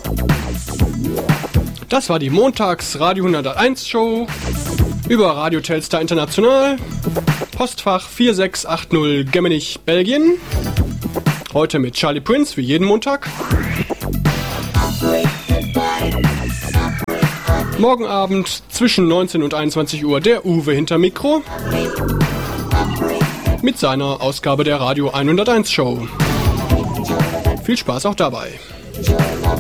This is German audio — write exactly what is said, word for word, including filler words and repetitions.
Das war die Montags Radio hunderteins Show über Radio Telstar International, Postfach vier sechs acht null Gemmenich, Belgien. Heute mit Charlie Prince, wie jeden Montag. Morgen Abend zwischen neunzehn und einundzwanzig Uhr der Uwe hinter Mikro mit seiner Ausgabe der Radio hunderteins Show. Viel Spaß auch dabei.